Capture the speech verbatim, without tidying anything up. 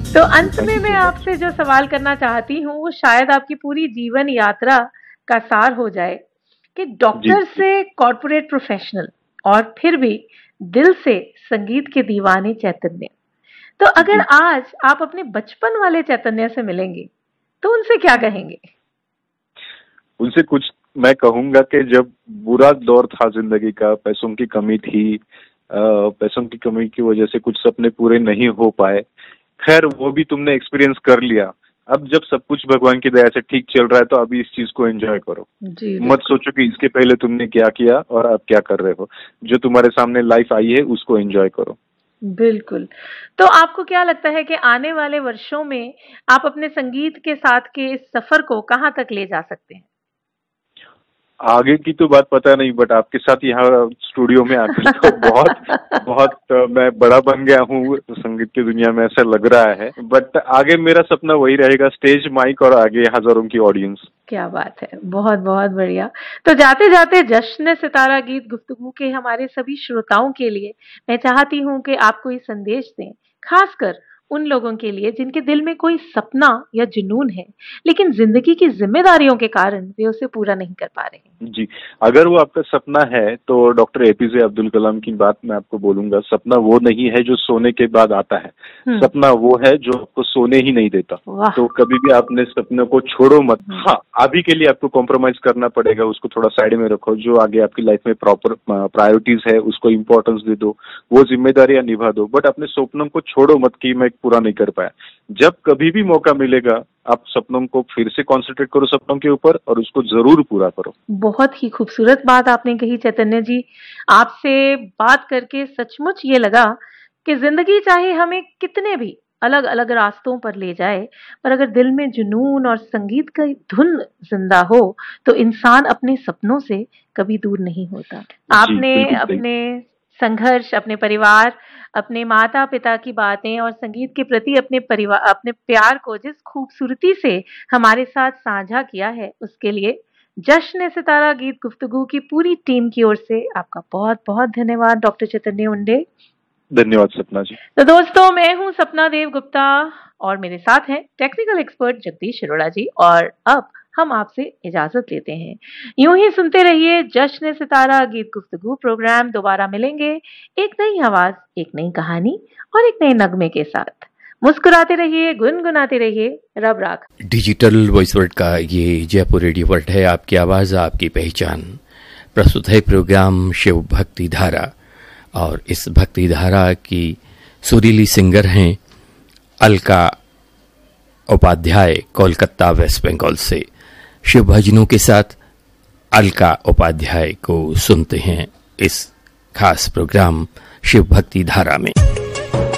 तो अंत में मैं आपसे जो सवाल करना चाहती हूँ वो शायद आपकी पूरी जीवन यात्रा का सार हो जाए कि डॉक्टर से कॉर्पोरेट प्रोफेशनल और फिर भी दिल से संगीत के दीवाने चैतन्य। तो अगर आज आप अपने बचपन वाले चैतन्य से मिलेंगे तो उनसे क्या कहेंगे? उनसे कुछ मैं कहूंगा कि जब बुरा दौर था जिंदगी का, पैसों की कमी थी, पैसों की कमी की वजह से कुछ सपने पूरे नहीं हो पाए, खैर वो भी तुमने एक्सपीरियंस कर लिया। अब जब सब कुछ भगवान की दया से ठीक चल रहा है तो अभी इस चीज को एंजॉय करो। मत सोचो कि इसके पहले तुमने क्या किया और अब क्या कर रहे हो। जो तुम्हारे सामने लाइफ आई है उसको एंजॉय करो। बिल्कुल। तो आपको क्या लगता है कि आने वाले वर्षों में आप अपने संगीत के साथ के इस सफर को कहाँ तक ले जा सकते हैं? आगे की तो बात पता नहीं, बट आपके साथ यहाँ स्टूडियो में आकर तो बहुत बहुत मैं बड़ा बन गया हूँ संगीत की दुनिया में, ऐसा लग रहा है। बट आगे मेरा सपना वही रहेगा, स्टेज, माइक और आगे हजारों की ऑडियंस। क्या बात है, बहुत बहुत बढ़िया। तो जाते जाते जश्न सितारा गीत गुफ्तगू के हमारे सभी श्रोताओं के लिए मैं चाहती हूँ कि आप कोई संदेश दें, खासकर उन लोगों के लिए जिनके दिल में कोई सपना या जुनून है लेकिन जिंदगी की जिम्मेदारियों के कारण वे उसे पूरा नहीं कर पा रहे। जी, अगर वो आपका सपना है तो डॉक्टर एपीजे अब्दुल कलाम की बात मैं आपको बोलूंगा। सपना वो नहीं है जो सोने के बाद आता है, सपना वो है जो आपको सोने ही नहीं देता। तो कभी भी आपने सपने को छोड़ो मत। हाँ, अभी के लिए आपको कॉम्प्रोमाइज करना पड़ेगा, उसको थोड़ा साइड में रखो। जो आगे आपकी लाइफ में प्रॉपर प्रायोरिटीज है उसको इम्पोर्टेंस दे दो, वो जिम्मेदारियां निभा दो, बट अपने सपनों को छोड़ो मत कि मैं पूरा नहीं कर पाया। जब कभी भी मौका मिलेगा आप सपनों को फिर से कॉन्सेंट्रेट करो सपनों के ऊपर और उसको जरूर पूरा करो। बहुत ही खूबसूरत बात आपने कही चैतन्य जी। आपसे बात करके सचमुच ये लगा कि जिंदगी चाहे हमें कितने भी अलग अलग रास्तों पर ले जाए, पर अगर दिल में जुनून और संगीत का धुन जिंदा हो तो इंसान अपने सपनों से कभी दूर नहीं होता। आपने अपने संघर्ष, अपने परिवार, अपने माता पिता की बातें और संगीत के प्रति अपने परिवार अपने प्यार को जिस खूबसूरती से हमारे साथ साझा किया है उसके लिए जश्न सितारा गीत गुफ्तगू की पूरी टीम की ओर से आपका बहुत बहुत धन्यवाद डॉक्टर चैतन्य उंडे। धन्यवाद सपना जी। तो दोस्तों, मैं हूं सपना देव गुप्ता और मेरे साथ हैं टेक्निकल एक्सपर्ट जगदीश अरोड़ा जी, और अब हम आपसे इजाजत लेते हैं। यूं ही सुनते रहिए जश्न सितारा गीत गुफ्तगू प्रोग्राम। दोबारा मिलेंगे एक नई आवाज, एक नई कहानी और एक नए नगमे के साथ। मुस्कुराते रहिए, गुनगुनाते रहिए, रब राख। डिजिटल वॉइस वर्ल्ड का ये जयपुर रेडियो वर्ल्ड है, आपकी आवाज आपकी पहचान। प्रस्तुत है प्रोग्राम शिव भक्ति धारा, और इस भक्ति धारा की सुरीली सिंगर हैं अलका उपाध्याय, कोलकाता वेस्ट बंगाल से। शिव भजनों के साथ अलका उपाध्याय को सुनते हैं इस खास प्रोग्राम शिव भक्ति धारा में।